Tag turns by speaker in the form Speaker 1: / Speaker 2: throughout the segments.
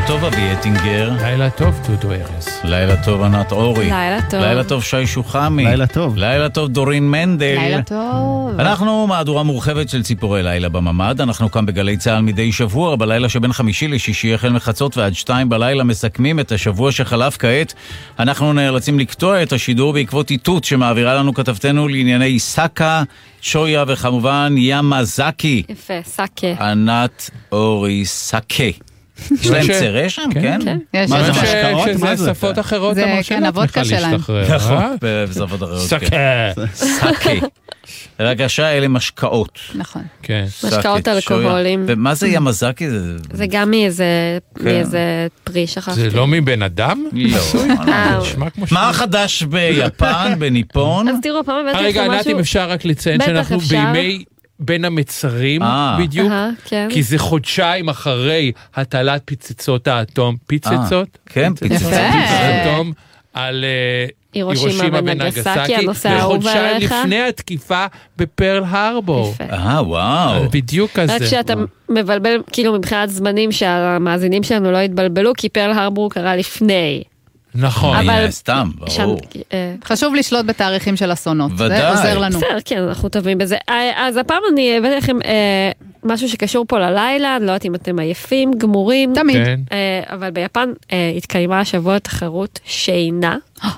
Speaker 1: טוב אבי אטינגר.
Speaker 2: לילה טוב דודו ארז.
Speaker 1: לילה טוב ענת אורי.
Speaker 3: לילה טוב.
Speaker 1: לילה טוב שי שוחמי.
Speaker 4: לילה טוב.
Speaker 1: לילה טוב דורין מנדל.
Speaker 3: לילה טוב.
Speaker 1: אנחנו מהדורה מורחבת של ציפורי לילה בממד. אנחנו כאן בגלי צהל מדי שבוע, בלילה שבין חמישי לשישי החל מחצות ועד 2 בלילה מסכמים את השבוע שחלף כעת. אנחנו נאלצים לקטוע את השידור בעקבות איתות שמעבירה לנו כתבתנו לענייני סאקה, שויה וכמובן ימזקי.
Speaker 3: יפה, סאקה.
Speaker 1: ענת אורי סאקה. יש להם צרה שם, כן?
Speaker 3: יש.
Speaker 4: מה זה משקאות? מה
Speaker 2: שזה
Speaker 4: זה?
Speaker 2: שפות אחרות
Speaker 3: זה
Speaker 2: המרשימות
Speaker 3: הוודקה שלהם.
Speaker 1: נכון, בשפות אחרות.
Speaker 2: סאקה.
Speaker 1: סאקה. רגשה, אלה משקאות.
Speaker 3: נכון.
Speaker 2: כן.
Speaker 3: משקאות אלכוהולים.
Speaker 1: ומה זה ימזקי?
Speaker 3: זה גם מאיזה פרי שכחתי.
Speaker 2: זה לא מבן אדם?
Speaker 1: לא.
Speaker 2: נשמע כמו
Speaker 1: מה החדש ביפן, בניפון?
Speaker 3: אז תראו, פעם הבאתי
Speaker 2: רגע,
Speaker 3: לכם
Speaker 2: ענת,
Speaker 3: משהו.
Speaker 2: אם אפשר רק לציין
Speaker 3: בטח
Speaker 2: שאנחנו
Speaker 3: אפשר.
Speaker 2: בימי בין המצרים בדיוק,
Speaker 3: כן.
Speaker 2: כי זה חודשיים אחרי הטלת פיצצות האטום, פיצצות?
Speaker 1: כן, פיצצות
Speaker 2: האטום על
Speaker 3: הירושימה ונגסקי, הנושא האהוב
Speaker 2: וחודשיים
Speaker 3: עליך.
Speaker 2: לפני התקיפה בפרל הרבור.
Speaker 3: יפה.
Speaker 1: וואו.
Speaker 2: בדיוק כזה.
Speaker 3: רק שאתה מבלבל, כאילו מבחינת זמנים שהמאזינים שלנו לא יתבלבלו, כי פרל הרבור קרה לפני.
Speaker 2: נכון.
Speaker 3: אבל-
Speaker 1: סתם, ברור.
Speaker 5: חשוב לשלוט בתאריכים של אסונות.
Speaker 1: ודאי.
Speaker 5: זה עוזר לנו.
Speaker 3: בסדר, כן, אנחנו טובים בזה. אז הפעם אני הבאתי לכם משהו שקשור פה ללילה, אני לא יודעת אם אתם עייפים, גמורים.
Speaker 5: תמיד.
Speaker 2: כן.
Speaker 3: אבל ביפן התקיימה השבוע תחרות שינה.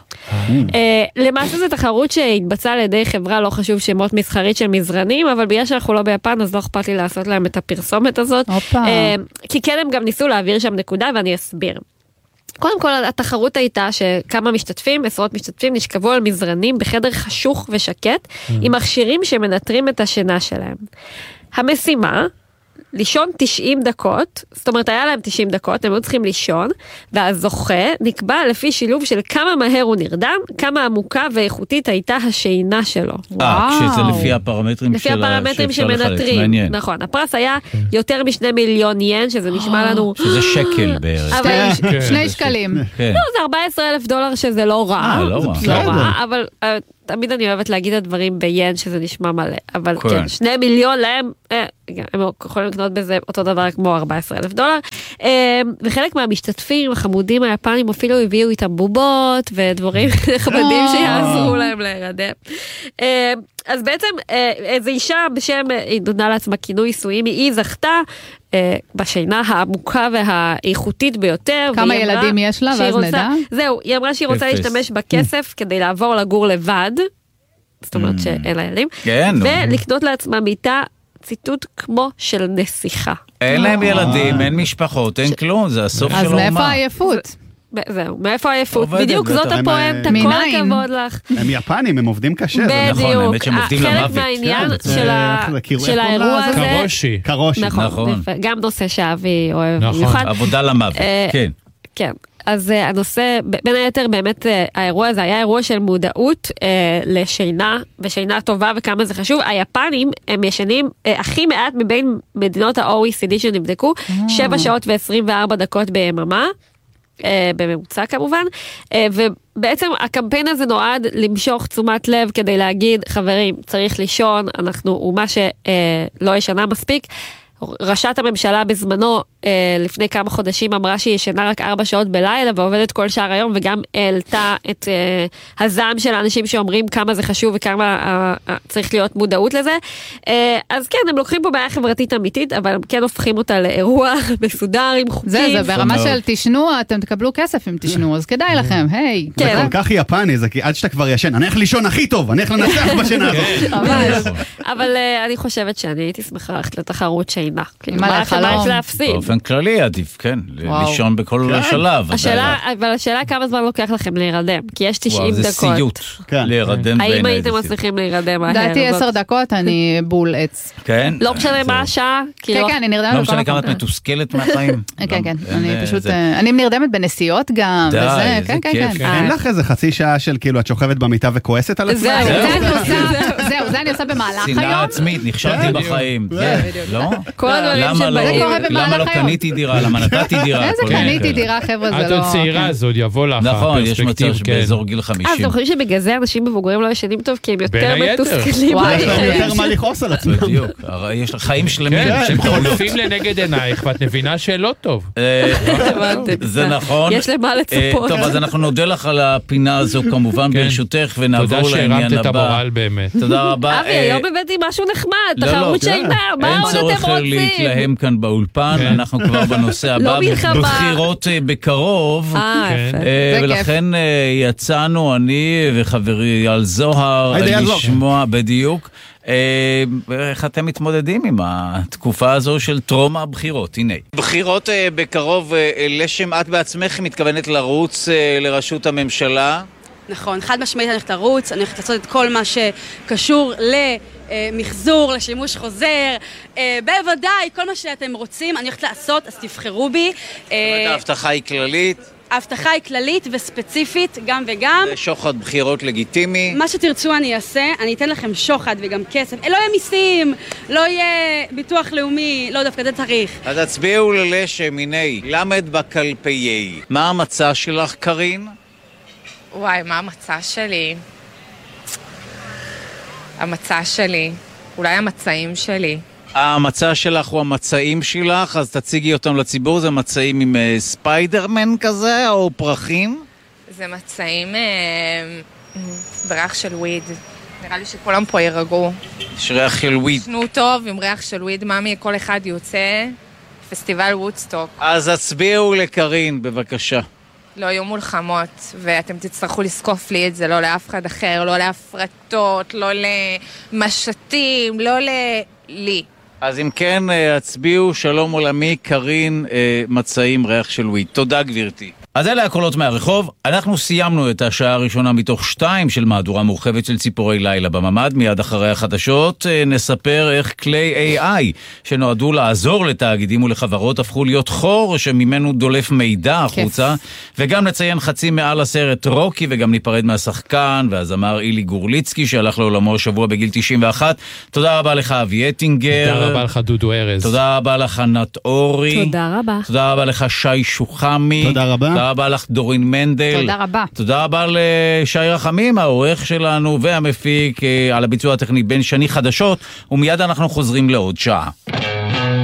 Speaker 3: למעשה זו תחרות שהתבצעה על ידי חברה, לא חשוב שמות מסחרית של מזרנים, אבל בגלל שאנחנו לא ביפן, אז לא אכפת לי לעשות להם את הפרסומת הזאת.
Speaker 5: הופה.
Speaker 3: כי כן הם גם ניסו להעביר שם נקודה, ואני אסביר. קודם כל, התחרות הייתה שכמה משתתפים, עשרות משתתפים, נשכבו על מזרנים בחדר חשוך ושקט, עם מכשירים שמנטרים את השינה שלהם. המשימה, לישון 90 דקות, זאת אומרת, היה להם 90 דקות, הם היו צריכים לישון, והזוכה נקבע לפי שילוב של כמה מהר הוא נרדם, כמה עמוקה ואיכותית הייתה השינה שלו.
Speaker 1: כשזה לפי הפרמטרים
Speaker 3: לפי הפרמטרים שמנטרים. נכון, הפרס היה יותר מ2 מיליון ין, שזה נשמע לנו...
Speaker 1: שזה שקל בערך.
Speaker 3: אבל...
Speaker 5: 2 שקלים.
Speaker 1: כן.
Speaker 3: לא, זה 14,000 דולר שזה לא רע.
Speaker 1: לא רע.
Speaker 3: לא רע, אבל תמיד אני אוהבת להגיד את הדברים ביין שזה נשמע מלא. אבל כן, 2 מיליון להם, הם יכולים לקנות בזה אותו דבר כמו 14,000 דולר. וחלק מהמשתתפים, החמודים היפנים, אפילו הביאו איתם בובות ודברים נכבדים שיעזרו להם להירדם. אז בעצם איזו אישה בשם, היא נתנה לעצמה כינוי סוימי, היא זכתה בשינה העמוקה והאיכותית ביותר.
Speaker 5: כמה ילדים יש לה, ואז נדע?
Speaker 3: זהו, היא אמרה שהיא רוצה להשתמש בכסף כדי לעבור לגור לבד, זאת אומרת שאין לה ילדים, ולקנות לעצמה מיטה, ציטוט כמו של נסיכה.
Speaker 1: אין להם ילדים, אין משפחות, אין כלום, זה הסוף של
Speaker 5: אז
Speaker 1: אומה.
Speaker 5: מאיפה העייפות?
Speaker 3: זהו, מאיפה העייפות?
Speaker 1: עובדת,
Speaker 3: בדיוק זאת
Speaker 4: בטח,
Speaker 3: הפואנטה, כל
Speaker 5: מניין.
Speaker 3: הכבוד לך.
Speaker 4: הם יפנים, הם עובדים קשה. זה
Speaker 3: בדיוק,
Speaker 1: נכון, האמת שהם עובדים
Speaker 3: חלק
Speaker 1: למוות.
Speaker 3: מהעניין
Speaker 4: כן,
Speaker 3: של האירוע הזה,
Speaker 2: קרושי.
Speaker 4: קרושי.
Speaker 3: נכון, יפה, גם נושא שאבי אוהב
Speaker 2: נכון.
Speaker 3: במיוחד.
Speaker 1: עבודה למוות, כן.
Speaker 3: כן, אז הנושא, בין היתר באמת האירוע הזה היה אירוע של מודעות לשינה, ושינה טובה וכמה זה חשוב. היפנים הם ישנים הכי מעט מבין מדינות ה-OECD שנבדקו, 7 שעות ו24 דקות ביממה, בממוצע כמובן, ובעצם הקמפיין הזה נועד למשוך תשומת לב כדי להגיד, חברים, צריך לישון, אנחנו אומה שלא ישנה מספיק. ראשת הממשלה בזמנו, לפני כמה חודשים, אמרה שהיא ישנה רק 4 שעות בלילה, ועובדת כל שער היום, וגם העלתה את הזעם של האנשים שאומרים כמה זה חשוב, וכמה צריך להיות מודעות לזה. אז כן, הם לוקחים פה בעיה חברתית אמיתית, אבל הם כן הופכים אותה לאירוע מסודר עם חוקים.
Speaker 5: זה ברמה של תשנו, אתם תקבלו כסף אם תשנו, אז כדאי לכם, היי.
Speaker 4: זה כל כך יפני, זה כי עד שאתה כבר ישן, אני הולך לישון הכי טוב, אני הולך לנצח בשנה הזאת.
Speaker 3: אבל אני חושבת שאני הייתי שמחה ללכת לתחרות שינה.
Speaker 5: מה לך לא?
Speaker 3: להפסיד?
Speaker 1: באופן כללי עדיף, כן, לישון בכל שלב.
Speaker 3: אבל השאלה כמה זמן לוקח לכם להירדם, כי יש 90
Speaker 1: וואו,
Speaker 3: דקות.
Speaker 1: זה סיוט, להירדם.
Speaker 3: האם הייתם מצליחים להירדם?
Speaker 5: דעתי 10 דקות, אני בול עץ.
Speaker 1: כן?
Speaker 3: לא משנה מה השעה?
Speaker 5: כן, אני נרדמת.
Speaker 1: לא משנה כמה את מתוסכלת מהחיים.
Speaker 5: כן, אני פשוט, אני נרדמת בנסיעות גם, וזה, כן, כן.
Speaker 4: אין לך איזה חצי שעה של כאילו את שוכבת במיטה וכועסת על עצמך?
Speaker 5: זהו, זה אני עושה במהלך
Speaker 1: שנאה
Speaker 5: היום.
Speaker 1: עצמית, נכשלתי בחיים. לא?
Speaker 3: כל הדברים
Speaker 1: למה
Speaker 3: שבאים.
Speaker 1: לא קניתי דירה, למה נתתי דירה.
Speaker 5: איזה קניתי דירה, חבר'ה, זה
Speaker 2: את
Speaker 5: לא...
Speaker 2: עוד צעירה, אז עוד יבוא לך.
Speaker 1: נכון, יש מצב שבאזור גיל 50.
Speaker 3: אז אתם חושבים שבגלל זה אנשים מבוגרים לא ישנים טוב, כי הם יותר מתוסכלים.
Speaker 4: יש להם יותר מה לכעוס על עצמם.
Speaker 1: בדיוק, יש חיים שלמים.
Speaker 2: כן, הם חולפים לנגד עינייך, ואת מבינה שלא טוב.
Speaker 1: זה נכון.
Speaker 3: יש למה לצפות.
Speaker 1: טוב, אז אנחנו נודה לך על הפינה הזו, כמובן, ברשותך, ונעבור לעניין הבא.
Speaker 2: תודה שהרמת את המורל באמת.
Speaker 1: תודה רבה.
Speaker 3: אבי, היום הבאתי משהו נחמד, תחרות שינה, מה עוד אתם רוצים?
Speaker 1: אין צורך להתלהם כאן באולפן, אנחנו כבר בנושא הבא, בחירות בקרוב, ולכן יצאנו, אני וחברי אייל זוהר, לשמוע בדיוק, איך אתם מתמודדים עם התקופה הזו של טרום הבחירות. הנה, בחירות בקרוב, לשם את בעצמך מתכוונת לרוץ לראשות הממשלה?
Speaker 6: נכון, חד משמעית אני הולכת לרוץ, אני הולכת לעשות את כל מה שקשור למחזור, לשימוש חוזר, בוודאי, כל מה שאתם רוצים אני הולכת לעשות, אז תבחרו בי.
Speaker 1: ההבטחה היא כללית?
Speaker 6: ההבטחה היא כללית וספציפית, גם וגם.
Speaker 1: זה שוחד בחירות לגיטימי?
Speaker 6: מה שתרצו אני אעשה, אני אתן לכם שוחד וגם כסף. לא יהיה מיסים, לא יהיה ביטוח לאומי, לא דווקא זה צריך.
Speaker 1: אז הצביעו ללשם, הנה, למד בקלפיי. מה המצע שלך, קרין?
Speaker 7: וואי, מה המצע שלי? המצע שלי, אולי המצעים שלי.
Speaker 1: המצע שלך הוא המצעים שלך, אז תציגי אותם לציבור, זה מצעים עם ספיידרמן כזה, או פרחים?
Speaker 7: זה מצעים בריח של וויד. נראה לי שכולם פה ירגעו.
Speaker 1: יש ריח של וויד.
Speaker 7: שנו טוב עם ריח של וויד, ממי, כל אחד יוצא, פסטיבל וודסטוק.
Speaker 1: אז הצביעו לקרין, בבקשה.
Speaker 7: לא יהיו מולחמות, ואתם תצטרכו לסקוף לי את זה, לא לאף אחד אחר, לא להפרטות, לא למשתים, לא לי.
Speaker 1: אז אם כן, הצביעו, שלום עולמי, קרין, מצעים, ריח של וויד. תודה גברתי. אז אלה הקולות מהרחוב, אנחנו סיימנו את השעה הראשונה מתוך 2 של מהדורה מורחבת של ציפורי לילה בממד. מיד אחרי החדשות נספר איך כלי AI שנועדו לעזור לתאגידים ולחברות הפכו להיות חור שממנו דולף מידע החוצה, וגם נציין חצי מעל הסרט רוקי, וגם ניפרד מהשחקן והזמר אילי גורליצקי שהלך לעולמו השבוע בגיל 91. תודה רבה לך אבי אטינגר.
Speaker 2: תודה רבה לך דודו ארז.
Speaker 1: תודה רבה לך ענת אורי.
Speaker 3: תודה רבה.
Speaker 1: תודה רבה לך שי שוחמי.
Speaker 4: תודה רבה.
Speaker 1: תודה רבה לך דורין מנדל.
Speaker 5: תודה רבה.
Speaker 1: תודה רבה לשי רחמים, העורך שלנו והמפיק, על הביצוע הטכני בן שני. חדשות, ומיד אנחנו חוזרים לעוד שעה.